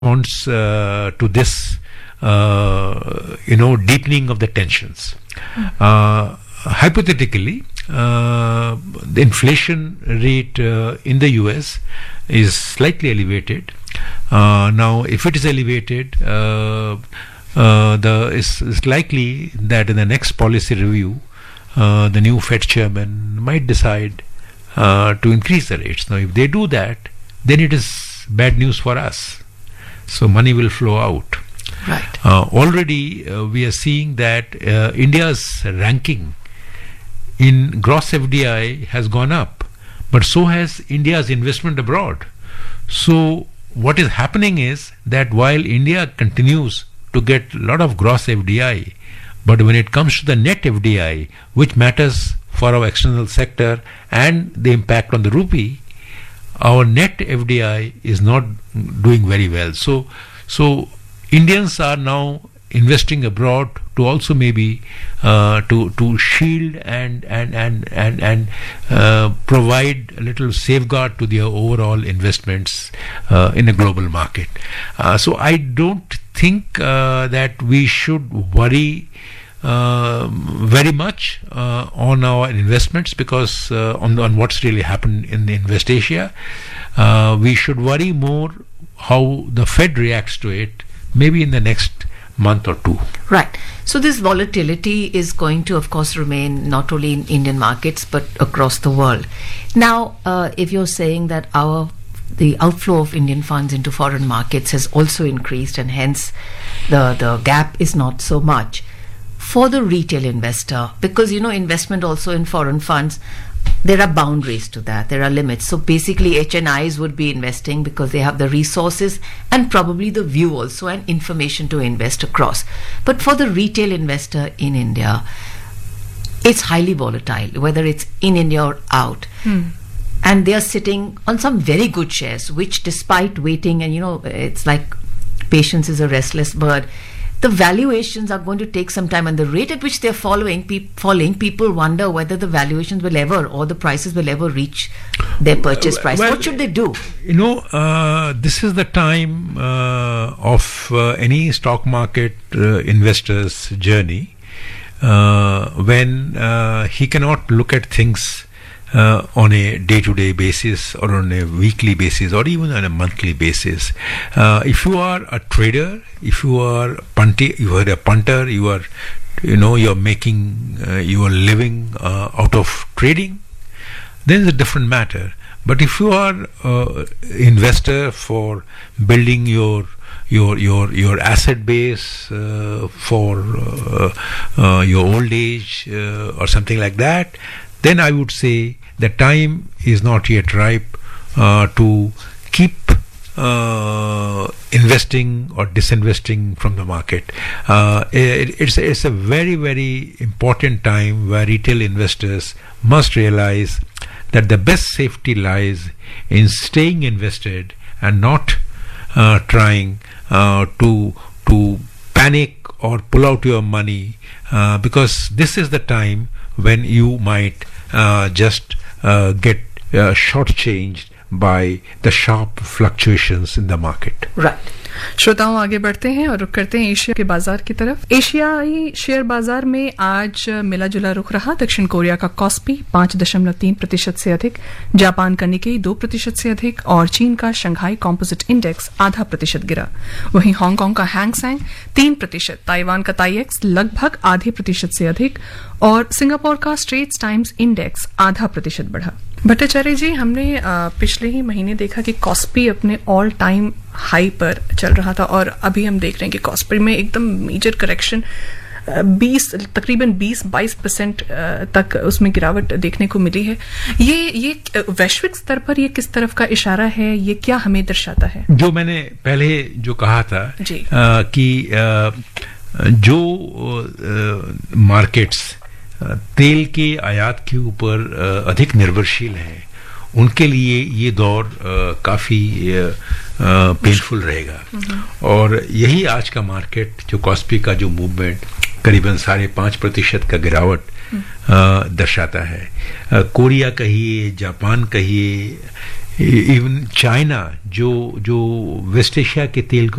response to this, deepening of the tensions. Hypothetically, the inflation rate in the US is slightly elevated. Now, if it is elevated, it's likely that in the next policy review, the new Fed chairman might decide to increase the rates. Now, if they do that, then it is bad news for us. So money will flow out. Right. Already, we are seeing that India's ranking in gross FDI has gone up, but so has India's investment abroad. So what is happening is that while India continues to get a lot of gross FDI, but when it comes to the net FDI, which matters for our external sector and the impact on the rupee, our net FDI is not doing very well. So Indians are now investing abroad to also maybe to shield and provide a little safeguard to their overall investments in a global market. So I don't think that we should worry very much on our investments, because on what's really happened in the Invest Asia. We should worry more how the Fed reacts to it, maybe in the next month or two. Right. So this volatility is going to, of course, remain not only in Indian markets but across the world. Now, if you're saying that the outflow of Indian funds into foreign markets has also increased, and hence the gap is not so much for the retail investor, because investment also in foreign funds, there are boundaries to that, there are limits. So basically HNIs would be investing because they have the resources and probably the view also and information to invest across. But for the retail investor in India, it's highly volatile, whether it's in India or out. And they are sitting on some very good shares, which despite waiting, and it's like patience is a restless bird, the valuations are going to take some time, and the rate at which they're falling, people wonder whether the valuations will ever, or the prices will ever reach their purchase price. What should they do? This is the time of any stock market investor's journey when he cannot look at things on a day-to-day basis, or on a weekly basis, or even on a monthly basis. If you are a trader, if you are a punter, you're making your living out of trading, then it's a different matter. But if you are investor for building your asset base for your old age or something like that, then I would say the time is not yet ripe to keep investing or disinvesting from the market. It's a very, very important time where retail investors must realize that the best safety lies in staying invested and not trying to panic or pull out your money, because this is the time when you might just get shortchanged by the sharp fluctuations in the market. Right. श्रोताओं, आगे बढ़ते हैं और रुख करते हैं Asia के बाजार की तरफ। एशियाई शेयर बाजार में आज मिला जुला रुख रहा। दक्षिण कोरिया का कॉस्पी 5.3% से अधिक, जापान का निकेई 2% से अधिक और चीन का शंघाई कॉम्पोजिट इंडेक्स 0.5% गिरा। वहीं हांगकांग का हैंग सेंग 3%, ताइवान का ताईएक्स लगभग 0.5% से अधिक और सिंगापुर का स्ट्रेट्स टाइम्स इंडेक्स 0.5% बढ़ा। भट्टाचार्य जी, हमने पिछले ही महीने देखा कि कॉस्पी अपने ऑल टाइम हाई पर चल रहा था, और अभी हम देख रहे हैं कि कॉस्पी में एकदम मेजर करेक्शन तकरीबन 20-22% तक उसमें गिरावट देखने को मिली है। ये वैश्विक स्तर पर ये किस तरफ का इशारा है, ये क्या हमें दर्शाता है? जो मैंने पहले जो कहा था कि जो मार्केट्स तेल के आयात के ऊपर अधिक निर्भरशील हैं, उनके लिए ये दौर काफ़ी पेनफुल रहेगा। और यही आज का मार्केट, जो कॉस्पी का जो मूवमेंट करीबन 5.5% का गिरावट दर्शाता है। कोरिया कहिए, जापान कहिए, इवन चाइना जो वेस्ट एशिया के तेल